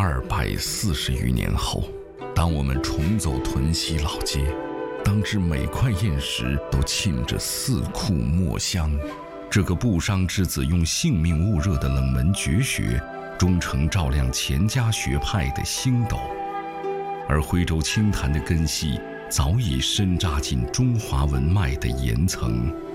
240余年后，当我们重走屯溪老街，当至每块砚石都沁着四库墨香，这个布商之子用性命焐热的冷门绝学，终成照亮钱家学派的星斗。而徽州清谈的根系早已深扎进中华文脉的岩层。